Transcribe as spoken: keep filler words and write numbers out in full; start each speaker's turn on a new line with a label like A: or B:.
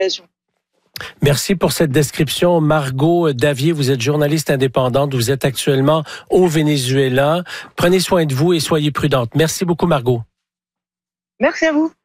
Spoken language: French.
A: population.
B: Merci pour cette description. Margot Davier, vous êtes journaliste indépendante. Vous êtes actuellement au Venezuela. Prenez soin de vous et soyez prudente. Merci beaucoup, Margot.
A: Merci à vous.